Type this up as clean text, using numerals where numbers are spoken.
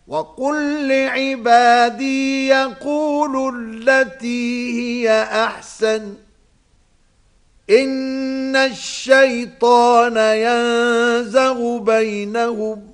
وقل لعبادي يقولوا التي هي أحسن إن الشيطان ينزغ بينهم